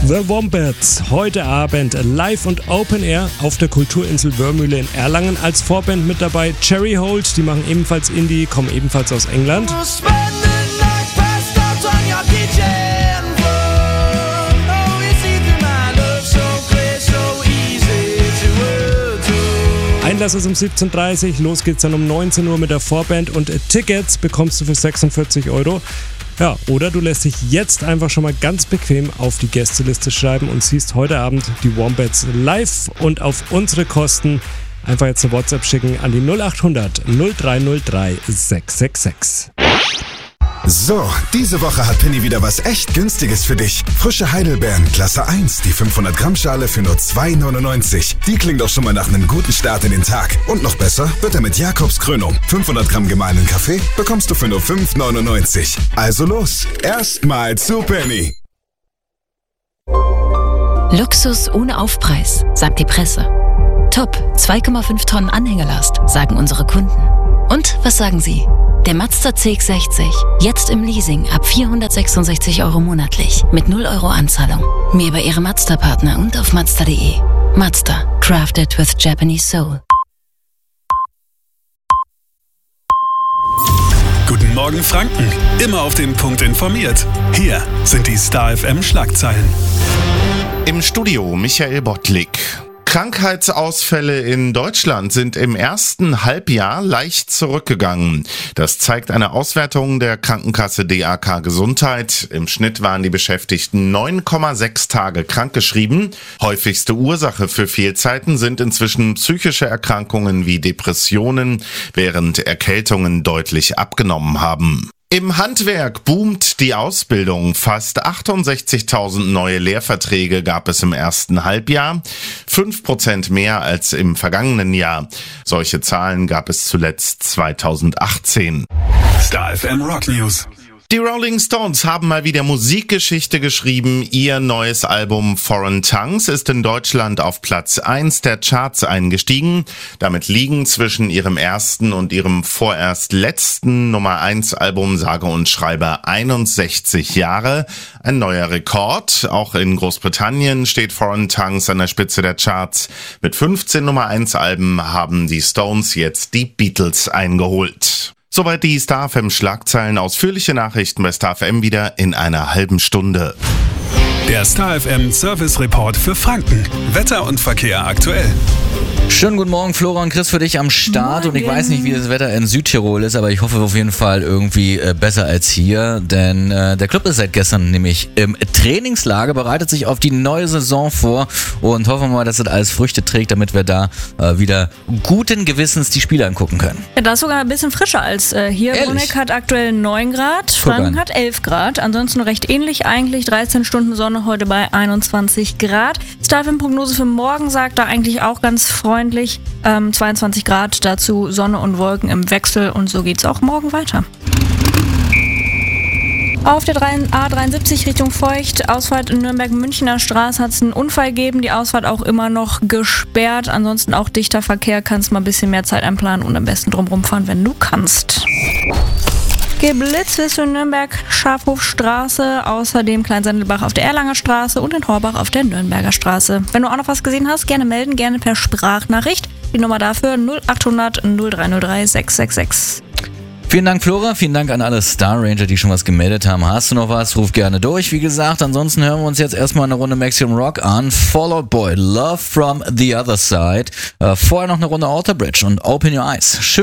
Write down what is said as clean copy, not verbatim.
The Wombats, heute Abend live und Open Air auf der Kulturinsel Wörmühle in Erlangen. Als Vorband mit dabei Cherryhold, die machen ebenfalls Indie, kommen ebenfalls aus England. Einlass ist um 17.30 Uhr, los geht's dann um 19 Uhr mit der Vorband und Tickets bekommst du für 46 €. Ja, oder du lässt dich jetzt einfach schon mal ganz bequem auf die Gästeliste schreiben und siehst heute Abend die Wombats live und auf unsere Kosten. Einfach jetzt eine WhatsApp schicken an die 0800 0303 666. So, diese Woche hat Penny wieder was echt Günstiges für dich. Frische Heidelbeeren, Klasse 1, die 500 Gramm Schale für nur 2,99. Die klingt doch schon mal nach einem guten Start in den Tag. Und noch besser wird er mit Jakobs Krönung. 500 Gramm gemahlenen Kaffee bekommst du für nur 5,99. Also los, erstmal zu Penny. Luxus ohne Aufpreis, sagt die Presse. Top, 2,5 Tonnen Anhängelast, sagen unsere Kunden. Und was sagen Sie? Der Mazda CX-60, jetzt im Leasing ab 466 € monatlich, mit 0 € Anzahlung. Mehr bei Ihrem Mazda-Partner und auf Mazda.de. Mazda, crafted with Japanese soul. Guten Morgen Franken, immer auf den Punkt informiert. Hier sind die Star FM Schlagzeilen. Im Studio Michael Bottlik. Krankheitsausfälle in Deutschland sind im ersten Halbjahr leicht zurückgegangen. Das zeigt eine Auswertung der Krankenkasse DAK Gesundheit. Im Schnitt waren die Beschäftigten 9,6 Tage krankgeschrieben. Häufigste Ursache für Fehlzeiten sind inzwischen psychische Erkrankungen wie Depressionen, während Erkältungen deutlich abgenommen haben. Im Handwerk boomt die Ausbildung. Fast 68.000 neue Lehrverträge gab es im ersten Halbjahr, 5% mehr als im vergangenen Jahr. Solche Zahlen gab es zuletzt 2018. Star FM Rock News. Die Rolling Stones haben mal wieder Musikgeschichte geschrieben. Ihr neues Album Foreign Tongues ist in Deutschland auf Platz 1 der Charts eingestiegen. Damit liegen zwischen ihrem ersten und ihrem vorerst letzten Nummer 1 Album sage und schreibe 61 Jahre. Ein neuer Rekord. Auch in Großbritannien steht Foreign Tongues an der Spitze der Charts. Mit 15 Nummer 1 Alben haben die Stones jetzt die Beatles eingeholt. Soweit die Star FM Schlagzeilen. Ausführliche Nachrichten bei Star FM wieder in einer halben Stunde. Der Star FM Service Report für Franken. Wetter und Verkehr aktuell. Schönen guten Morgen, Flora und Chris für dich am Start. Und ich weiß nicht, wie das Wetter in Südtirol ist, aber ich hoffe auf jeden Fall irgendwie besser als hier. Denn der Club ist seit gestern nämlich im Trainingslager, bereitet sich auf die neue Saison vor und hoffen wir mal, dass das alles Früchte trägt, damit wir da wieder guten Gewissens die Spiele angucken können. Ja, das ist sogar ein bisschen frischer als hier. Bruneck hat aktuell 9 Grad, Franken hat 11 Grad. Ansonsten recht ähnlich eigentlich, 13 Stunden Sonne heute bei 21 Grad. Starfilm-Prognose für morgen sagt da eigentlich auch ganz freundlich 22 Grad, dazu Sonne und Wolken im Wechsel und so geht's auch morgen weiter. Auf der A73 Richtung Feucht, Ausfahrt in Nürnberg-Münchner Straße hat es einen Unfall gegeben, die Ausfahrt auch immer noch gesperrt, ansonsten auch dichter Verkehr, kannst mal ein bisschen mehr Zeit einplanen und am besten drumherum fahren, wenn du kannst. Geblitzt ist in Nürnberg Schafhofstraße, außerdem Kleinsendelbach auf der Erlanger Straße und in Horbach auf der Nürnberger Straße. Wenn du auch noch was gesehen hast, gerne melden, gerne per Sprachnachricht. Die Nummer dafür 0800 0303 666. Vielen Dank, Flora. Vielen Dank an alle Star Ranger, die schon was gemeldet haben. Hast du noch was? Ruf gerne durch. Wie gesagt, ansonsten hören wir uns jetzt erstmal eine Runde Maximum Rock an. Fall Out Boy, Love from the Other Side. Vorher noch eine Runde Outer Bridge und Open Your Eyes. Schön.